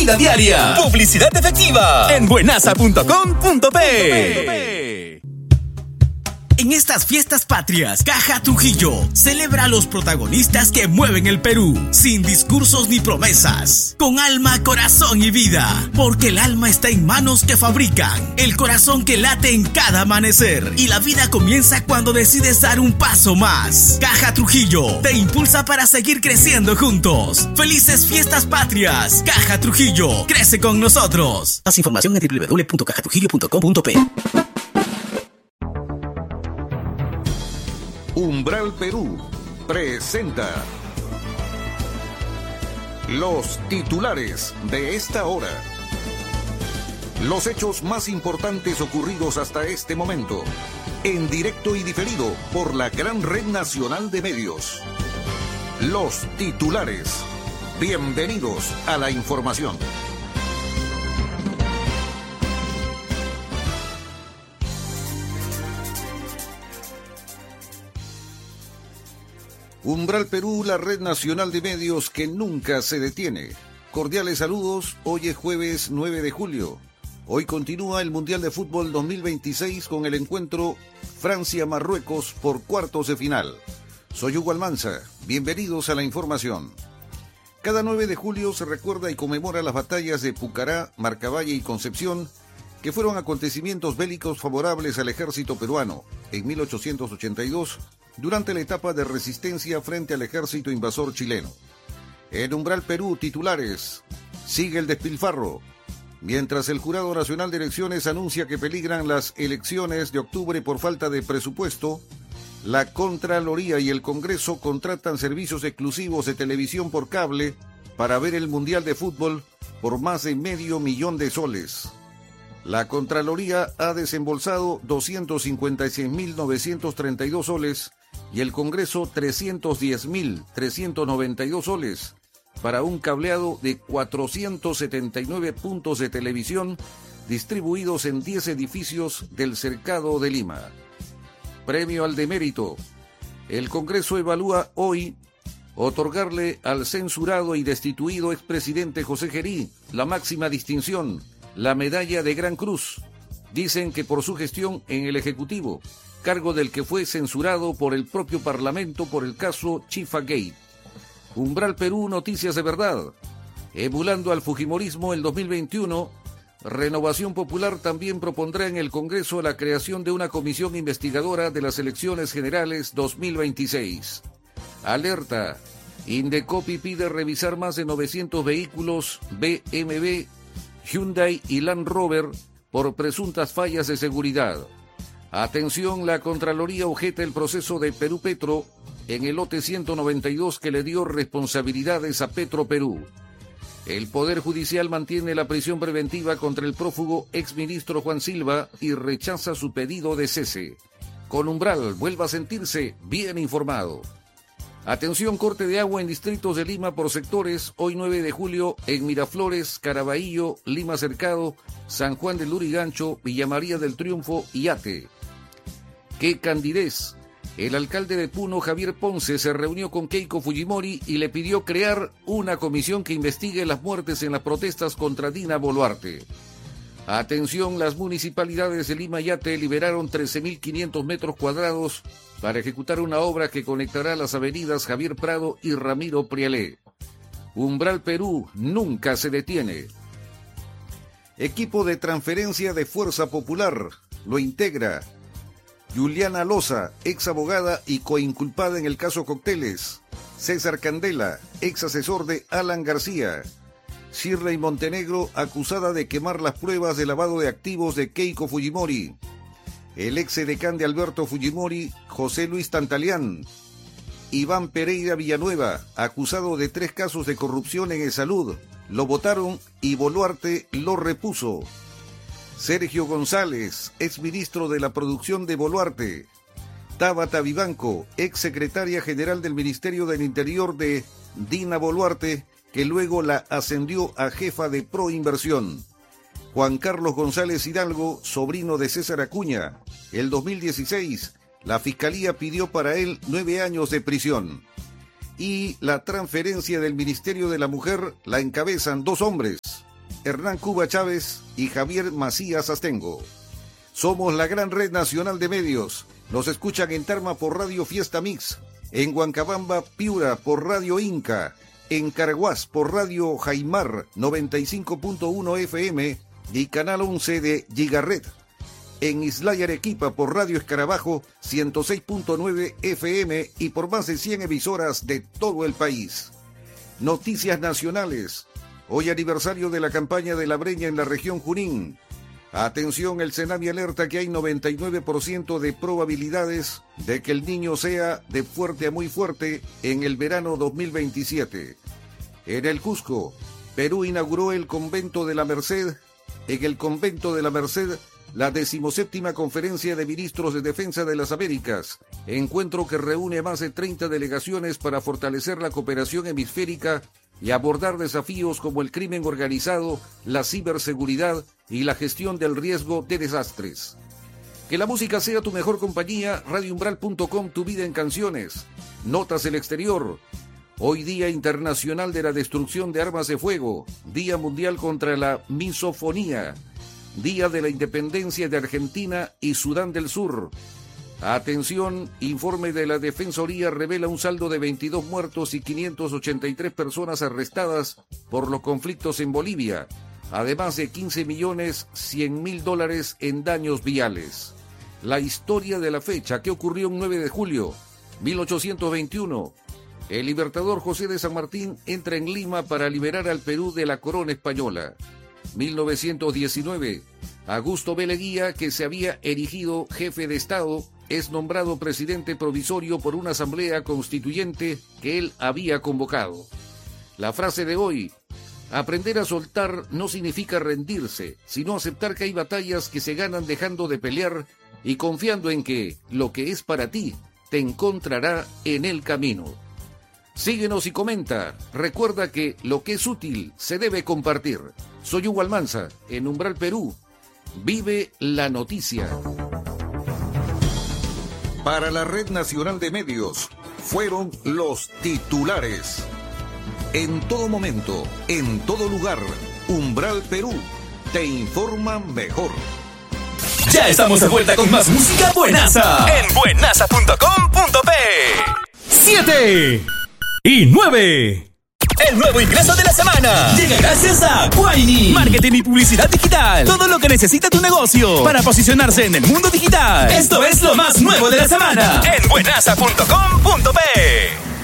vida diaria. Publicidad efectiva en buenasa.com.pe. En estas fiestas patrias, Caja Trujillo celebra a los protagonistas que mueven el Perú, sin discursos ni promesas, con alma, corazón y vida, porque el alma está en manos que fabrican, el corazón que late en cada amanecer, y la vida comienza cuando decides dar un paso más. Caja Trujillo te impulsa para seguir creciendo juntos. ¡Felices fiestas patrias! Caja Trujillo, crece con nosotros. Más información en www.cajatrujillo.com.pe. Umbral Perú presenta los titulares de esta hora. Los hechos más importantes ocurridos hasta este momento, en directo y diferido por la gran red nacional de medios. Los titulares. Bienvenidos a la información. Umbral Perú, la red nacional de medios que nunca se detiene. Cordiales saludos, hoy es jueves 9 de julio. Hoy continúa el Mundial de Fútbol 2026 con el encuentro Francia-Marruecos por cuartos de final. Soy Hugo Almanza, bienvenidos a la información. Cada 9 de julio se recuerda y conmemora las batallas de Pucará, Marcavalle y Concepción, que fueron acontecimientos bélicos favorables al ejército peruano en 1882, durante la etapa de resistencia frente al ejército invasor chileno. En Umbral Perú, titulares. Sigue el despilfarro. Mientras el Jurado Nacional de Elecciones anuncia que peligran las elecciones de octubre por falta de presupuesto, la Contraloría y el Congreso contratan servicios exclusivos de televisión por cable para ver el Mundial de Fútbol por más de $500,000 de soles. La Contraloría ha desembolsado 256.932 soles y el Congreso 310.392 soles para un cableado de 479 puntos de televisión distribuidos en 10 edificios del Cercado de Lima. Premio al Demérito. El Congreso evalúa hoy otorgarle al censurado y destituido expresidente José Gerí la máxima distinción, la Medalla de Gran Cruz. Dicen que por su gestión en el Ejecutivo, cargo del que fue censurado por el propio Parlamento por el caso Chifa Gate. Umbral Perú, noticias de verdad. Emulando al fujimorismo el 2021, Renovación Popular también propondrá en el Congreso la creación de una comisión investigadora de las elecciones generales 2026. Alerta. Indecopi pide revisar más de 900 vehículos BMW, Hyundai y Land Rover por presuntas fallas de seguridad. Atención, la Contraloría objeta el proceso de Perú Petro en el lote 192 que le dio responsabilidades a Petro Perú. El Poder Judicial mantiene la prisión preventiva contra el prófugo exministro Juan Silva y rechaza su pedido de cese. Con Umbral, vuelva a sentirse bien informado. Atención, corte de agua en distritos de Lima por sectores, hoy 9 de julio en Miraflores, Caraballo, Lima Cercado, San Juan del Lurigancho, Villa María del Triunfo y Ate. ¡Qué candidez! El alcalde de Puno, Javier Ponce, se reunió con Keiko Fujimori y le pidió crear una comisión que investigue las muertes en las protestas contra Dina Boluarte. Atención, las municipalidades de Lima y Ate liberaron 13.500 metros cuadrados para ejecutar una obra que conectará las avenidas Javier Prado y Ramiro Prialé. Umbral Perú nunca se detiene. Equipo de transferencia de Fuerza Popular lo integra Juliana Loza, ex abogada y coinculpada en el caso Cócteles; César Candela, ex asesor de Alan García; Shirley Montenegro, acusada de quemar las pruebas de lavado de activos de Keiko Fujimori; el ex edecán de Alberto Fujimori, José Luis Tantalián; Iván Pereira Villanueva, acusado de 3 casos de corrupción en Salud, lo votaron y Boluarte lo repuso; Sergio González, ex ministro de la producción de Boluarte; Tabata Vivanco, ex secretaria general del Ministerio del Interior de Dina Boluarte, que luego la ascendió a jefa de Proinversión; Juan Carlos González Hidalgo, sobrino de César Acuña. El 2016, la Fiscalía pidió para él 9 años de prisión. Y la transferencia del Ministerio de la Mujer la encabezan 2 hombres. Hernán Cuba Chávez y Javier Macías Astengo. Somos la gran red nacional de medios. Nos escuchan en Tarma por Radio Fiesta Mix, en Huancabamba, Piura por Radio Inca, en Caraguás por Radio Jaimar 95.1 FM y Canal 11 de Gigaret. En Islay, Arequipa por Radio Escarabajo 106.9 FM y por más de 100 emisoras de todo el país. Noticias nacionales. Hoy aniversario de la campaña de la Breña en la región Junín. Atención, el Senami alerta que hay 99% de probabilidades de que el niño sea de fuerte a muy fuerte en el verano 2027. En el Cusco, Perú inauguró el Convento de la Merced. En el Convento de la Merced, la 17ª Conferencia de Ministros de Defensa de las Américas, encuentro que reúne a más de 30 delegaciones para fortalecer la cooperación hemisférica y abordar desafíos como el crimen organizado, la ciberseguridad y la gestión del riesgo de desastres. Que la música sea tu mejor compañía, radioumbral.com, tu vida en canciones. Notas del exterior. Hoy Día Internacional de la Destrucción de Armas de Fuego, Día Mundial contra la Misofonía, Día de la Independencia de Argentina y Sudán del Sur. Atención, informe de la Defensoría revela un saldo de 22 muertos y 583 personas arrestadas por los conflictos en Bolivia, además de $15.100.000 en daños viales. La historia de la fecha, ¿qué ocurrió un 9 de julio? 1821. El libertador José de San Martín entra en Lima para liberar al Perú de la corona española. 1919. Augusto B. Leguía, que se había erigido jefe de Estado, es nombrado presidente provisorio por una asamblea constituyente que él había convocado. La frase de hoy: aprender a soltar no significa rendirse, sino aceptar que hay batallas que se ganan dejando de pelear y confiando en que lo que es para ti te encontrará en el camino. Síguenos y comenta. Recuerda que lo que es útil se debe compartir. Soy Hugo Almanza, en Umbral Perú. Vive la noticia. Para la Red Nacional de Medios, fueron los titulares. En todo momento, en todo lugar, Umbral Perú te informa mejor. Ya estamos de vuelta con más música buenaza en buenaza.com.p. 7 y 9. El nuevo ingreso de la semana llega gracias a Guaini. Marketing y publicidad digital. Todo lo que necesita tu negocio para posicionarse en el mundo digital. Esto es lo más nuevo de la semana en buenaza.com.p.